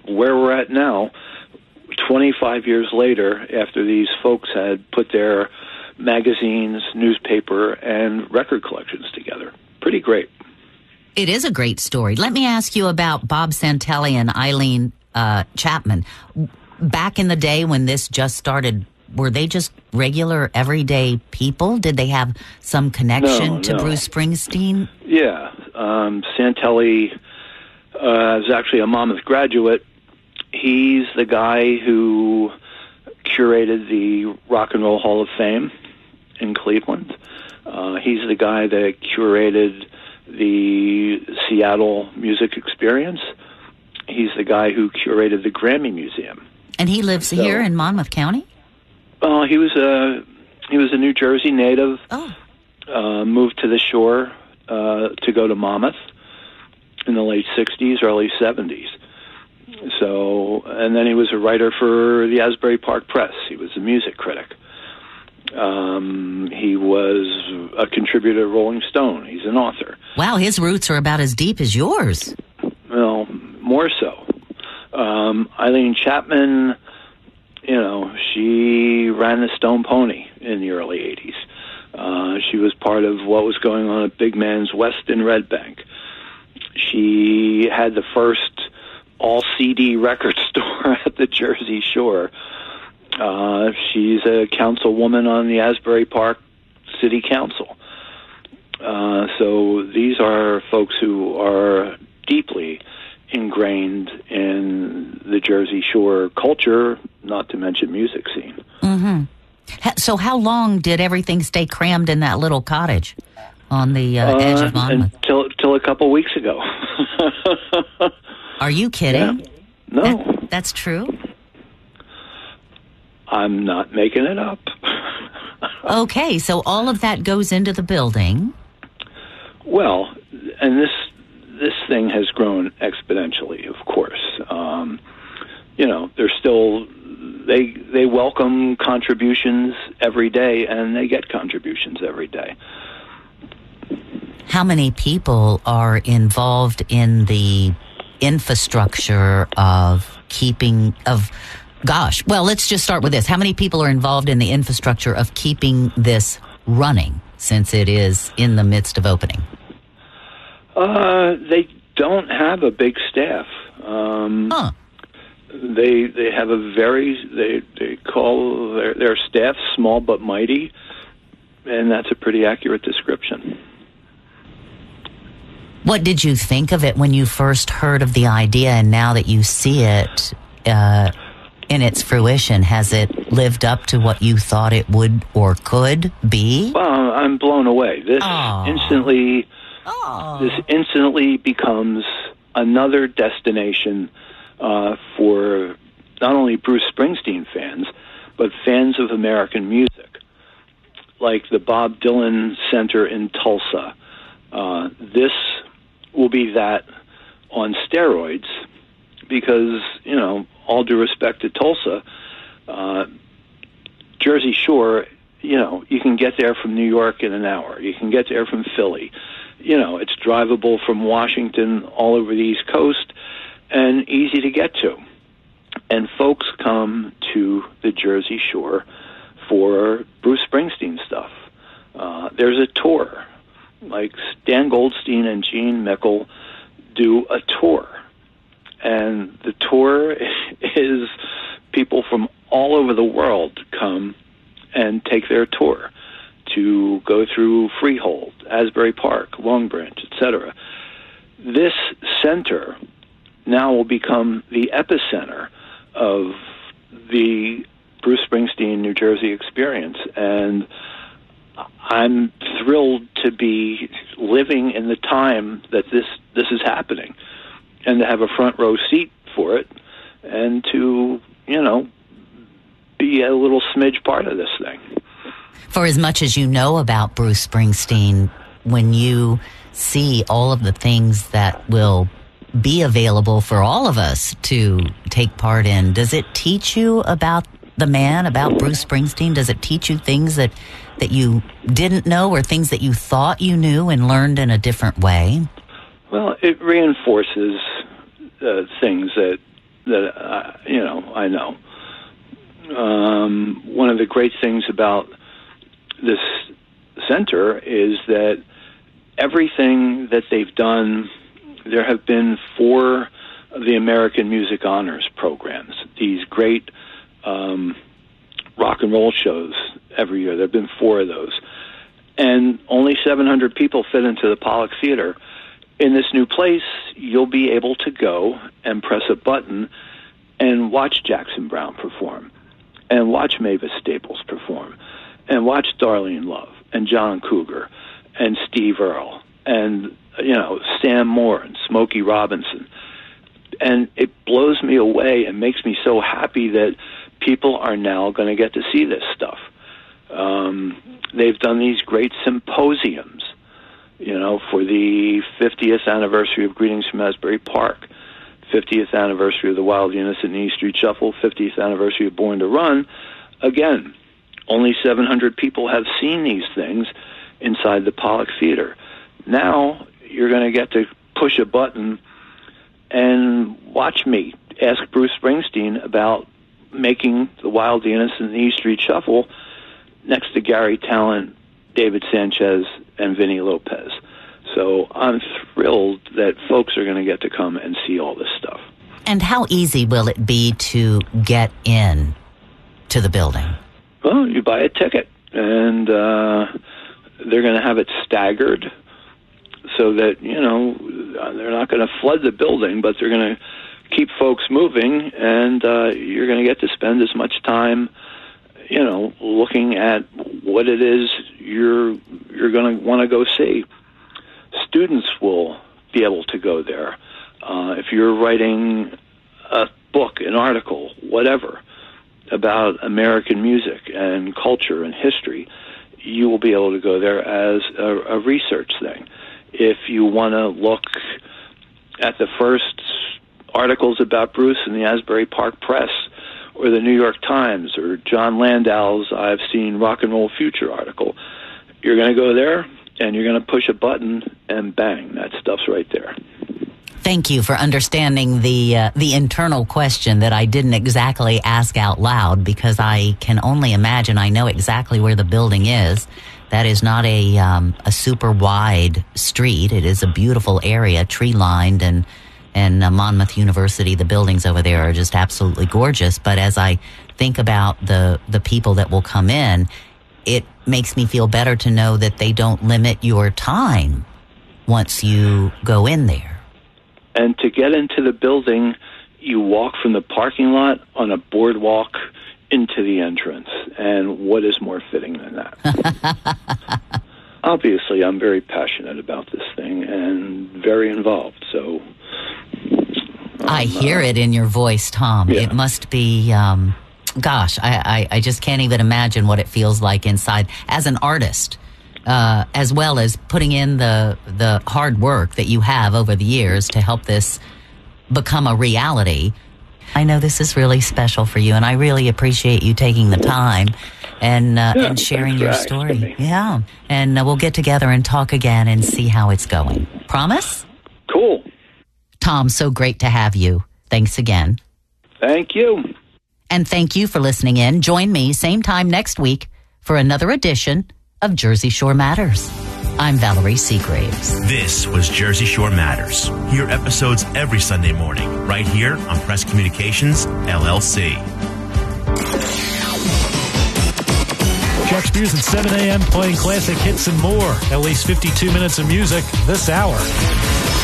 where we're at now, 25 years later, after these folks had put their magazines, newspaper, and record collections together. Pretty great. It is a great story. Let me ask you about Bob Santelli and Eileen Chapman. Back in the day when this just started, were they just regular, everyday people? Did they have some connection to Bruce Springsteen? Yeah. Santelli is actually a Monmouth graduate. He's the guy who curated the Rock and Roll Hall of Fame in Cleveland. He's the guy that curated the Seattle Music Experience. He's the guy who curated the Grammy Museum. And he lives here in Monmouth County? He was a New Jersey native. Moved to the shore to go to Monmouth in the late 60s, early 70s. So, and then he was a writer for the Asbury Park Press. He was a music critic. He was a contributor to Rolling Stone. He's an author. Wow, his roots are about as deep as yours. Well, more so. Eileen Chapman, she ran the Stone Pony in the early 80s. She was part of what was going on at Big Man's West in Red Bank. She had the first all-CD record store at the Jersey Shore. She's a councilwoman on the Asbury Park City Council. So these are folks who are deeply ingrained in the Jersey Shore culture, not to mention music scene. Mm-hmm. So how long did everything stay crammed in that little cottage on the edge of Monmouth? Till a couple weeks ago. Are you kidding? Yeah. No. That's true? I'm not making it up. Okay, so all of that goes into the building. Well, and this thing has grown exponentially, of course. They're still they welcome contributions every day, and they get contributions every day. How many people are involved in the infrastructure of well, let's just start with this. How many people are involved in the infrastructure of keeping this running, since it is in the midst of opening? They don't have a big staff. They have they call their staff small but mighty, and that's a pretty accurate description. What did you think of it when you first heard of the idea, and now that you see it in its fruition? Has it lived up to what you thought it would or could be? Well, I'm blown away. This instantly becomes another destination for not only Bruce Springsteen fans, but fans of American music, like the Bob Dylan Center in Tulsa. This will be that on steroids, because, all due respect to Tulsa, Jersey Shore, you can get there from New York in an hour. You can get there from Philly. It's drivable from Washington all over the East Coast and easy to get to. And folks come to the Jersey Shore for Bruce Springsteen stuff. There's a tour. Like Stan Goldstein and Gene Mickle do a tour. And the tour is people from all over the world come and take their tour to go through Freehold, Asbury Park, Long Branch, etc. This center now will become the epicenter of the Bruce Springsteen New Jersey experience. And I'm thrilled to be living in the time that this is happening, and to have a front row seat for it, and to, be a little smidge part of this thing. For as much as you know about Bruce Springsteen, when you see all of the things that will be available for all of us to take part in, does it teach you about the man, about Bruce Springsteen? Does it teach you things that you didn't know, or things that you thought you knew and learned in a different way? Well, it reinforces things that that I know. One of the great things about this center is that everything that they've done, there have been 4 of the American Music Honors programs, these great rock and roll shows every year. There have been 4 of those. And only 700 people fit into the Pollock Theater. In this new place, you'll be able to go and press a button and watch Jackson Browne perform, and watch Mavis Staples perform, and watch Darlene Love, and John Cougar, and Steve Earle, and Sam Moore, and Smokey Robinson. And it blows me away and makes me so happy that people are now going to get to see this stuff. They've done these great symposiums, for the 50th anniversary of Greetings from Asbury Park, 50th anniversary of the Wild Innocent and E Street Shuffle, 50th anniversary of Born to Run. Again, only 700 people have seen these things inside the Pollock Theater. Now you're going to get to push a button and watch me ask Bruce Springsteen about making the Wild, the Innocent, and the E Street Shuffle next to Gary Tallent, David Sanchez, and Vinny Lopez. So I'm thrilled that folks are going to get to come and see all this stuff. And how easy will it be to get in to the building? Well, you buy a ticket, and they're going to have it staggered so that, they're not going to flood the building, but they're going to keep folks moving, and you're going to get to spend as much time, looking at what it is you're going to want to go see. Students will be able to go there. If you're writing a book, an article, whatever, about American music and culture and history, you will be able to go there as a research thing. If you want to look at the first articles about Bruce in the Asbury Park Press or the New York Times or John Landau's I've Seen Rock and Roll Future article, you're going to go there and you're going to push a button and bang, that stuff's right there. Thank you for understanding the internal question that I didn't exactly ask out loud, because I can only imagine. I know exactly where the building is. That is not a super wide street. It is a beautiful area, tree lined, and Monmouth University, the buildings over there are just absolutely gorgeous. But as I think about the people that will come in, it makes me feel better to know that they don't limit your time once you go in there. And to get into the building, you walk from the parking lot on a boardwalk into the entrance. And what is more fitting than that? Obviously, I'm very passionate about this thing and very involved. So I hear it in your voice, Tom. Yeah. It must be, I just can't even imagine what it feels like inside as an artist. As well as putting in the hard work that you have over the years to help this become a reality. I know this is really special for you, and I really appreciate you taking the time and sharing your story. Yeah, and we'll get together and talk again and see how it's going. Promise? Cool. Tom, so great to have you. Thanks again. Thank you. And thank you for listening in. Join me same time next week for another edition of Jersey Shore Matters. I'm Valerie Seagraves. This was Jersey Shore Matters. Hear episodes every Sunday morning, right here on Press Communications, LLC. Jack Spears at 7 a.m. playing classic hits and more. At least 52 minutes of music this hour.